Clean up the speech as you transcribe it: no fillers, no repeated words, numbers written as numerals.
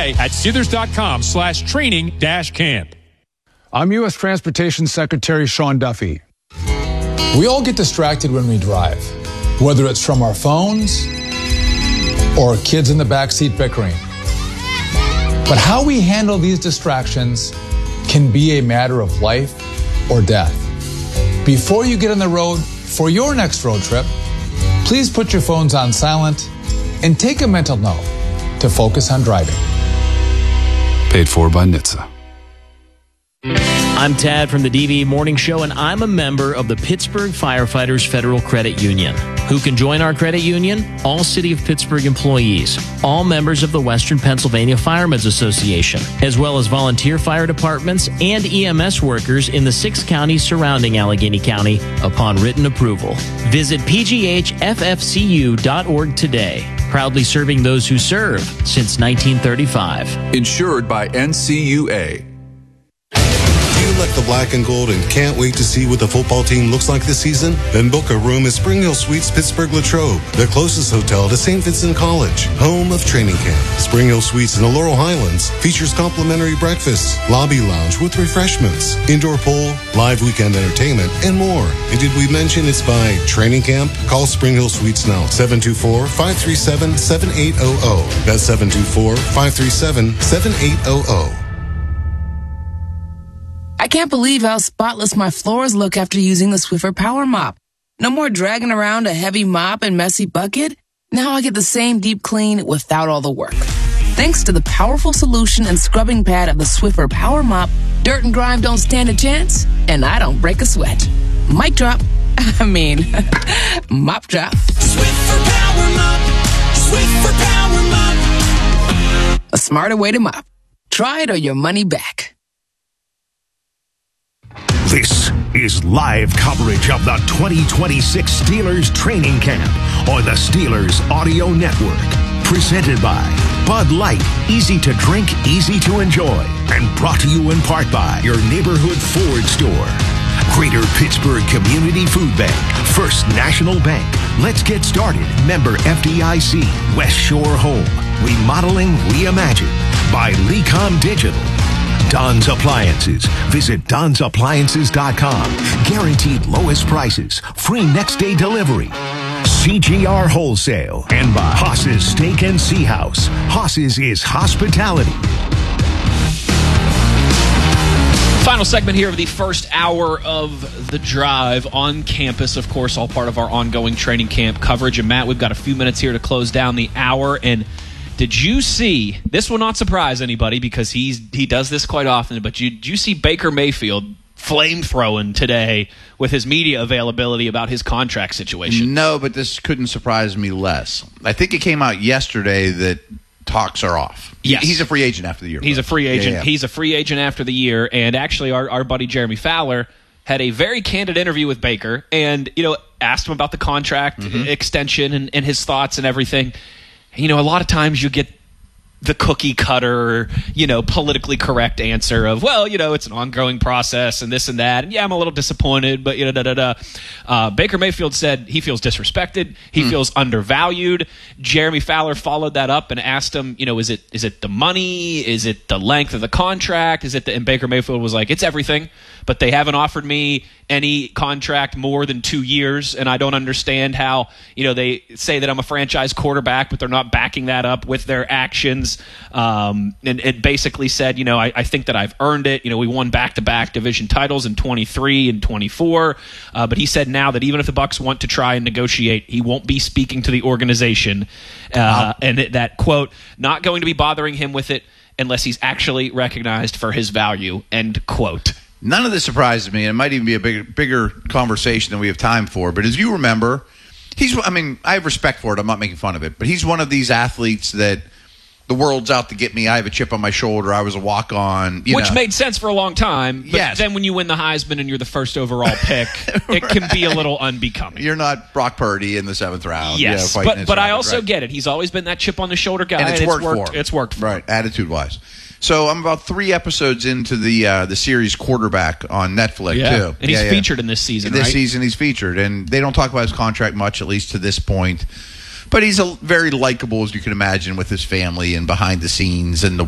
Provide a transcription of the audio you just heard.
today at Steelers.com/training-camp. I'm U.S. Transportation Secretary Sean Duffy. We all get distracted when we drive, whether it's from our phones or kids in the backseat bickering. But how we handle these distractions can be a matter of life or death. Before you get on the road for your next road trip, please put your phones on silent and take a mental note to focus on driving. Paid for by NHTSA. I'm Tad from the DVE Morning Show, and I'm a member of the Pittsburgh Firefighters Federal Credit Union. Who can join our credit union? All City of Pittsburgh employees, all members of the Western Pennsylvania Firemen's Association, as well as volunteer fire departments and EMS workers in the 6 counties surrounding Allegheny County upon written approval. Visit pghffcu.org today. Proudly serving those who serve since 1935. Insured by NCUA. You like the black and gold and can't wait to see what the football team looks like this season? Then book a room at Spring Hill Suites Pittsburgh Latrobe, the closest hotel to St. Vincent College, home of training camp. Spring Hill Suites in the Laurel Highlands features complimentary breakfasts, lobby lounge with refreshments, indoor pool, live weekend entertainment, and more. And did we mention it's by training camp? Call Spring Hill Suites now, 724-537-7800. That's 724-537-7800. I can't believe how spotless my floors look after using the Swiffer Power Mop. No more dragging around a heavy mop and messy bucket. Now I get the same deep clean without all the work. Thanks to the powerful solution and scrubbing pad of the Swiffer Power Mop, dirt and grime don't stand a chance, and I don't break a sweat. Mic drop. Mop drop. Swiffer Power Mop. Swiffer Power Mop. A smarter way to mop. Try it or your money back. This is live coverage of the 2026 Steelers training camp on the Steelers Audio Network. Presented by Bud Light, easy to drink, easy to enjoy. And brought to you in part by your neighborhood Ford store. Greater Pittsburgh Community Food Bank, First National Bank. Let's get started. Member FDIC, West Shore Home. Remodeling Reimagined by Lecom Digital. Don's Appliances. Visit Don'sAppliances.com. Guaranteed lowest prices. Free next day delivery. CGR Wholesale. And by Haas's Steak and Sea House. Haas's is hospitality. Final segment here of the first hour of the drive on campus. Of course, all part of our ongoing training camp coverage. And Matt, we've got a few minutes here to close down the hour. And did you see, this will not surprise anybody because he does this quite often, but did you see Baker Mayfield flame-throwing today with his media availability about his contract situation? No, but this couldn't surprise me less. I think it came out yesterday that talks are off. Yes. He's a free agent after the year. He's a free agent. Yeah. He's a free agent after the year, and actually our buddy Jeremy Fowler had a very candid interview with Baker and, asked him about the contract extension and his thoughts and everything. A lot of times you get the cookie cutter, politically correct answer of, well, it's an ongoing process and this and that. And yeah, I'm a little disappointed, but Baker Mayfield said he feels disrespected. He feels undervalued. Jeremy Fowler followed that up and asked him, is it the money? Is it the length of the contract? And Baker Mayfield was like, it's everything, but they haven't offered me any contract more than 2 years. And I don't understand how, they say that I'm a franchise quarterback, but they're not backing that up with their actions. And it basically said, I think that I've earned it. We won back-to-back division titles in 23 and 24. But he said now that even if the Bucs want to try and negotiate, he won't be speaking to the organization. And that, quote, not going to be bothering him with it unless he's actually recognized for his value, end quote. None of this surprises me, and it might even be a bigger conversation than we have time for. But as you remember, I have respect for it. I'm not making fun of it. But he's one of these athletes that the world's out to get me. I have a chip on my shoulder. I was a walk-on. Which made sense for a long time. But then when you win the Heisman and you're the first overall pick, it can be a little unbecoming. You're not Brock Purdy in the 7th round. Yes, but I also get it. He's always been that chip on the shoulder guy. And it's worked for him. It's worked for him. Right, attitude-wise. So I'm about 3 episodes into the series Quarterback on Netflix, too. And he's featured in this season, This season he's featured. And they don't talk about his contract much, at least to this point. But he's very likable, as you can imagine, with his family and behind the scenes and the